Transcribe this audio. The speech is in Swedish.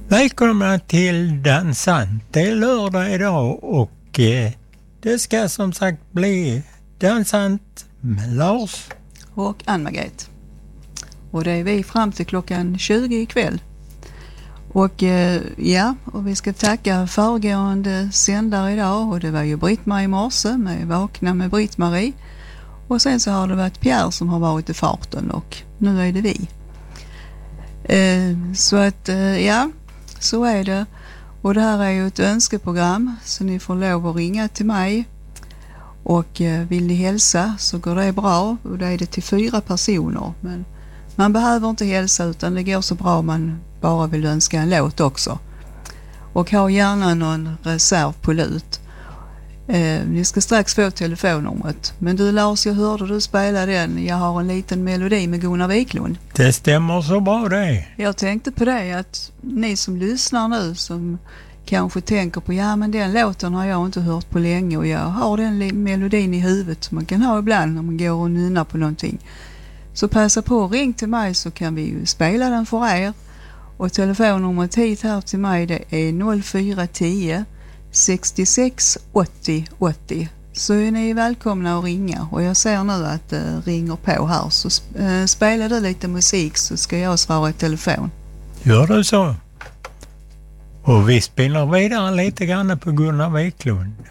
Välkomna till Dansant. Det är lördag idag och det ska som sagt bli Dansant med Lars och Ann-Margret. Och det är vi fram till klockan 20 ikväll. Och och vi ska tacka föregående sändare idag, och det var ju Britt-Marie i morse med Vakna med Britt-Marie. Och sen så har det varit Pierre som har varit i farten, och nu är det vi. Så att så är det. Och det här är ju ett önskeprogram, så ni får lov att ringa till mig. Och vill ni hälsa så går det bra, och det är det till 4 personer. Men man behöver inte hälsa, utan det går så bra om man bara vill önska en låt också. Och ha gärna någon reserv på lut. Ni ska strax få telefonnumret. Men du Lars, jag hörde du spela den. Jag har en liten melodi med Gunnar Wiklund. Det stämmer så bra det. Jag tänkte på det, att ni som lyssnar nu som kanske tänker på men den låten har jag inte hört på länge, och jag har den melodin i huvudet som man kan ha ibland när man går och nynnar på någonting. Så passa på och ring till mig, så kan vi ju spela den för er. Och telefonnumret hit här till mig, det är 0410 66 80 80. Så är ni välkomna att ringa, och jag ser nu att det ringer på här, så spelar du lite musik så ska jag svara i telefon. Gör du så? Och vi spelar vidare lite grann på Gunnar Wiklund.